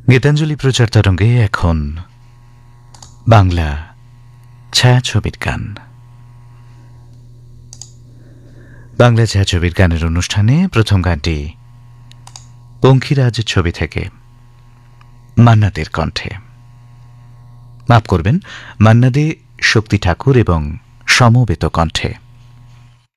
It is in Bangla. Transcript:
গীতাঞ্জলি প্রচার তরঙ্গে এখন বাংলা ছায়াছবির গান। বাংলা ছায়াছবির গানের অনুষ্ঠানে প্রথম গানটি পঙ্খিরাজ ছবি থেকে মান্না দের কণ্ঠে। মাফ করবেন, মান্না দে, শক্তি ঠাকুর এবং সমবেত কণ্ঠে।